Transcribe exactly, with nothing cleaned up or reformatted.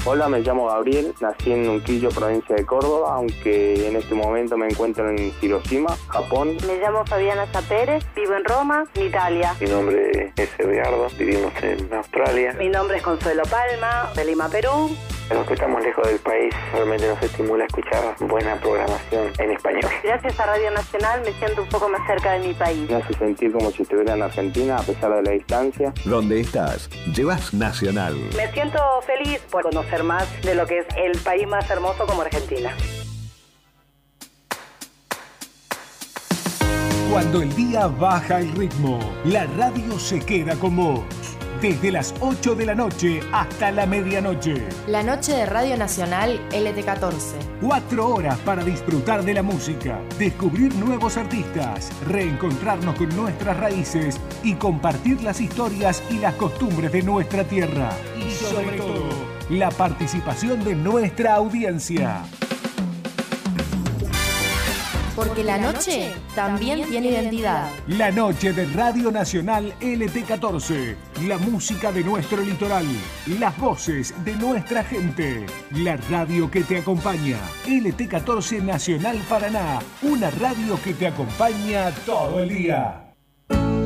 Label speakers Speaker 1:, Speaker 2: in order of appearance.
Speaker 1: Hola, me llamo Gabriel, nací en Unquillo, provincia de Córdoba, aunque en este momento me encuentro en Hiroshima, Japón.
Speaker 2: Me llamo Fabiana Zapérez, vivo en Roma, en Italia.
Speaker 3: Mi nombre es Eduardo, vivimos en Australia.
Speaker 2: Mi nombre es Consuelo Palma, de Lima, Perú.
Speaker 3: A los que estamos lejos del país, realmente nos estimula escuchar buena programación en español.
Speaker 2: Gracias a Radio Nacional me siento un poco más cerca de mi país.
Speaker 1: Me hace sentir como si estuviera en Argentina, a pesar de la distancia.
Speaker 4: ¿Dónde estás? Llevas Nacional.
Speaker 2: Me siento feliz por conocer más de lo que es el país más hermoso como Argentina.
Speaker 5: Cuando el día baja el ritmo, la radio se queda con vos. Desde las ocho de la noche hasta la medianoche.
Speaker 6: La noche de Radio Nacional L T catorce.
Speaker 5: Cuatro horas para disfrutar de la música, descubrir nuevos artistas, reencontrarnos con nuestras raíces y compartir las historias y las costumbres de nuestra tierra. Y sobre todo, la participación de nuestra audiencia.
Speaker 6: Porque la noche también tiene identidad.
Speaker 5: La noche de Radio Nacional L T catorce. La música de nuestro litoral. Las voces de nuestra gente. La radio que te acompaña. L T catorce Nacional Paraná. Una radio que te acompaña todo el día.